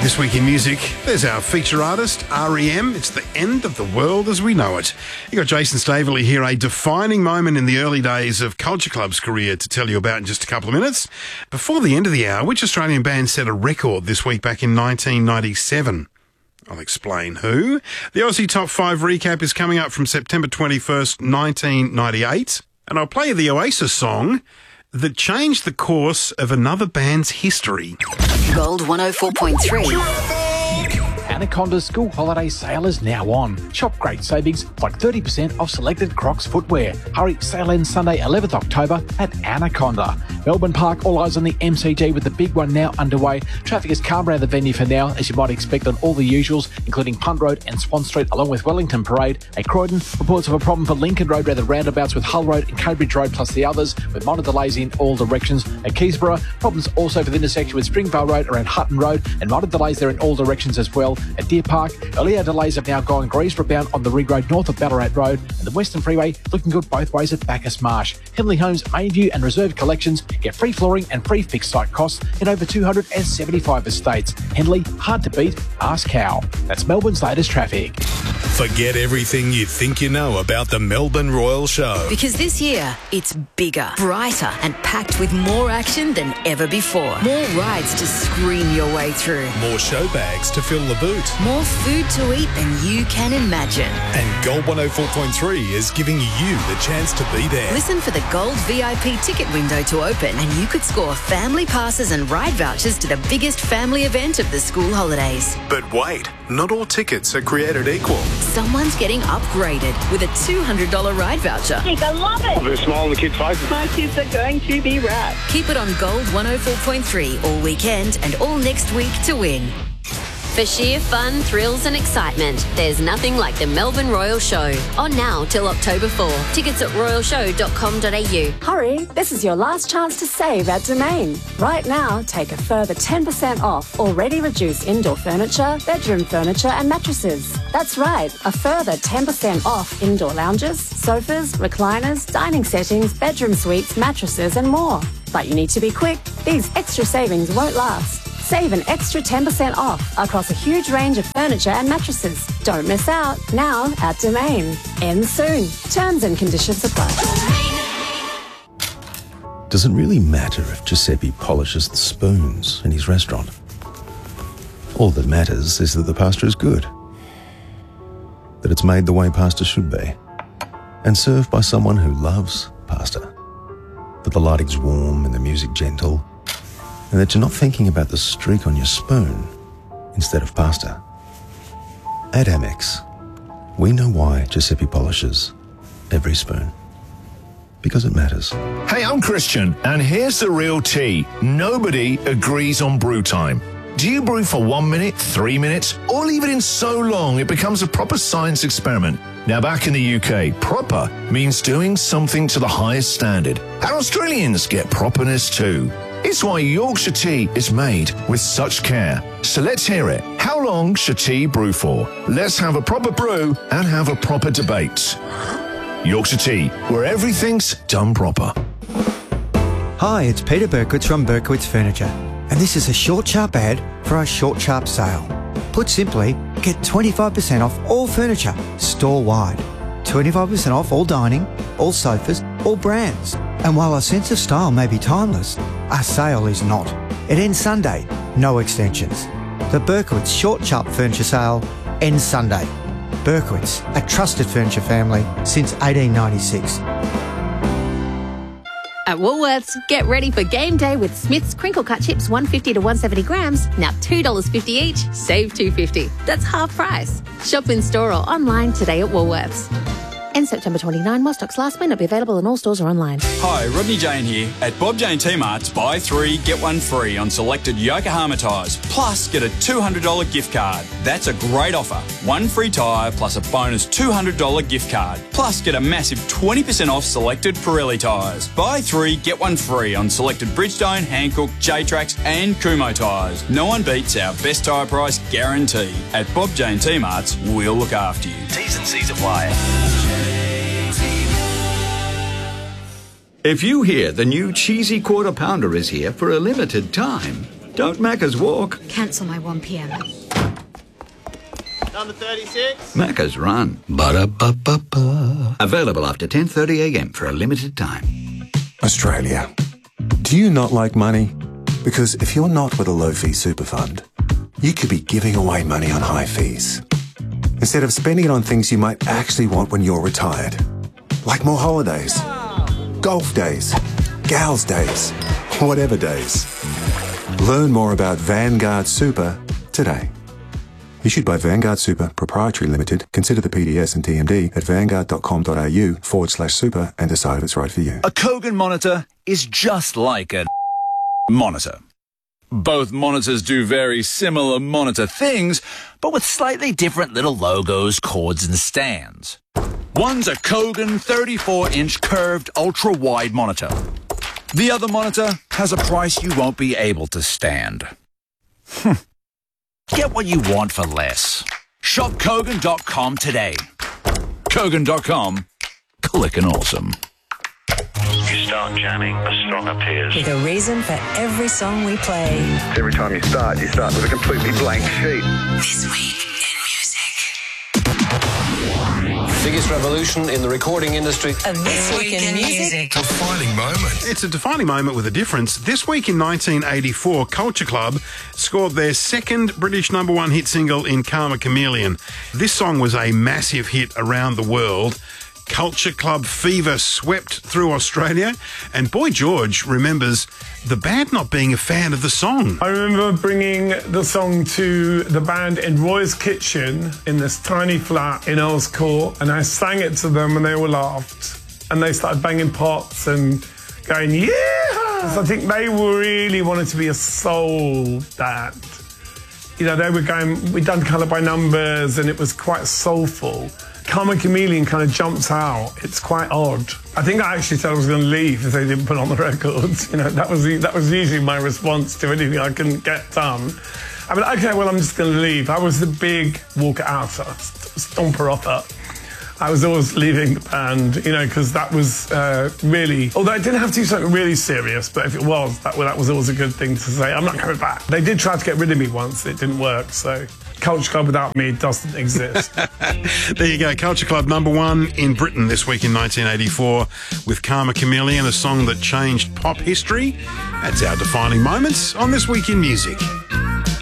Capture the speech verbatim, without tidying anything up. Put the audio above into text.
This week in music, there's our feature artist, R E M. It's the end of the world as we know it. You got Jason Staveley here, a defining moment in the early days of Culture Club's career to tell you about in just a couple of minutes. Before the end of the hour, which Australian band set a record this week back in nineteen ninety-seven? I'll explain who. The Aussie Top five recap is coming up from September twenty-first, nineteen ninety-eight. And I'll play you the Oasis song that changed the course of another band's history. Gold one oh four point three. Anaconda's school holiday sale is now on. Shop great savings like thirty percent off selected Crocs footwear. Hurry, sale ends Sunday eleventh October at Anaconda. Melbourne Park, all eyes on the M C G with the big one now underway. Traffic is calm around the venue for now, as you might expect on all the usuals, including Punt Road and Swan Street, along with Wellington Parade. At Croydon, reports of a problem for Lincoln Road around the roundabouts with Hull Road and Cambridge Road, plus the others, with minor delays in all directions. At Keysborough, problems also for the intersection with Springvale Road around Hutton Road, and minor delays there in all directions as well. At Deer Park, earlier delays have now gone Greensborough bound on the Ring Road north of Ballarat Road, and the Western Freeway looking good both ways at Bacchus Marsh. Henley Homes, Mainview and Reserve collections get free flooring and free fixed site costs in over two hundred seventy-five estates. Henley, hard to beat, ask how. That's Melbourne's latest traffic. Forget everything you think you know about the Melbourne Royal Show. Because this year, it's bigger, brighter and packed with more action than ever before. More rides to scream your way through. More show bags to fill the boot. More food to eat than you can imagine. And Gold one oh four point three is giving you the chance to be there. Listen for the Gold V I P ticket window to open, and you could score family passes and ride vouchers to the biggest family event of the school holidays. But wait, not all tickets are created equal. Someone's getting upgraded with a two hundred dollars ride voucher. I love it. There's a smile on the kids' faces. My kids are going to be wrapped. Keep it on Gold one oh four point three all weekend and all next week to win. For sheer fun, thrills and excitement, there's nothing like the Melbourne Royal Show. On now till October fourth. Tickets at royal show dot com dot a u. Hurry, this is your last chance to save at Domain. Right now, take a further ten percent off already reduced indoor furniture, bedroom furniture and mattresses. That's right, a further ten percent off indoor lounges, sofas, recliners, dining settings, bedroom suites, mattresses and more. But you need to be quick. These extra savings won't last. Save an extra ten percent off across a huge range of furniture and mattresses. Don't miss out. Now at Domain. Ends soon. Terms and conditions apply. Does it really matter if Giuseppe polishes the spoons in his restaurant? All that matters is that the pasta is good. That it's made the way pasta should be. And served by someone who loves pasta. That the lighting's warm and the music gentle. And that you're not thinking about the streak on your spoon instead of pasta. At Amex, we know why Giuseppe polishes every spoon. Because it matters. Hey, I'm Christian, and here's the real tea. Nobody agrees on brew time. Do you brew for one minute, three minutes, or leave it in so long it becomes a proper science experiment? Now, back in the U K, proper means doing something to the highest standard. And Australians get properness too. It's why Yorkshire tea is made with such care. So let's hear it. How long should tea brew for? Let's have a proper brew and have a proper debate. Yorkshire tea, where everything's done proper. Hi, it's Peter Berkowitz from Berkowitz Furniture, and this is a short, sharp ad for our short, sharp sale. Put simply, get twenty-five percent off all furniture, store-wide. twenty-five percent off all dining, all sofas, all brands. And while our sense of style may be timeless, our sale is not. It ends Sunday, no extensions. The Berkowitz Short Sharp Furniture Sale ends Sunday. Berkowitz, a trusted furniture family since eighteen ninety-six. At Woolworths, get ready for game day with Smith's crinkle cut chips, one fifty to one seventy grams, now two dollars fifty each, save two fifty. That's half price. Shop in store or online today at Woolworths. Ends September twenty-ninth. While stocks last, may not be available in all stores or online. Hi, Rodney Jane here. At Bob Jane T-Marts, buy three, get one free on selected Yokohama tyres. Plus, get a two hundred dollars gift card. That's a great offer. One free tyre plus a bonus two hundred dollars gift card. Plus, get a massive twenty percent off selected Pirelli tyres. Buy three, get one free on selected Bridgestone, Hankook, J-Trax and Kumho tyres. No one beats our best tyre price guarantee. At Bob Jane T-Marts, we'll look after you. T's and C's apply. If you hear the new cheesy quarter pounder is here for a limited time, Don't Macca's walk. Cancel my one p.m. Number thirty-six. Macca's run. Ba-da-ba-ba-ba. Available after ten thirty a m for a limited time. Australia. Do you not like money? Because if you're not with a low-fee super fund, you could be giving away money on high fees, instead of spending it on things you might actually want when you're retired. Like more holidays, golf days, gals days, whatever days. Learn more about Vanguard Super today. Issued by Vanguard Super Proprietary Limited. Consider the P D S and T M D at vanguard.com.au forward slash super and decide if it's right for you. A Kogan monitor is just like a monitor. Both monitors do very similar monitor things, but with slightly different little logos, cords, and stands. One's a Kogan thirty-four inch curved ultra-wide monitor. The other monitor has a price you won't be able to stand. Get what you want for less. Shop Kogan dot com today. Kogan dot com. Click and awesome. You start jamming, a song appears. With a reason for every song we play. Every time you start, you start with a completely blank sheet. This week in Biggest revolution in the recording industry. music. This week in music. Defining moment. It's a defining moment with a difference. This week in nineteen eighty-four, Culture Club scored their second British number one hit single in Karma Chameleon. This song was a massive hit around the world. Culture Club fever swept through Australia, and Boy George remembers the band not being a fan of the song. I remember bringing the song to the band in Roy's kitchen in this tiny flat in Earls Court, and I sang it to them and they all laughed, and they started banging pots and going, yeah! I think they really wanted to be a soul band. You know, they were going, we'd done Colour by Numbers and it was quite soulful. Karma Chameleon kind of jumps out. It's quite odd. I think I actually said I was going to leave if they didn't put on the records. You know, that was the, that was usually my response to anything I couldn't get done. I mean, okay, well, I'm just going to leave. I was the big walker-outer, stomper-upper. I was always leaving the band, you know, because that was uh, really... Although it didn't have to be something really serious, but if it was, that, that was always a good thing to say. I'm not coming back. They did try to get rid of me once. It didn't work, so... Culture Club without me doesn't exist. There you go. Culture Club number one in Britain this week in nineteen eighty-four with Karma Chameleon, a song that changed pop history. That's our defining moments on This Week in Music.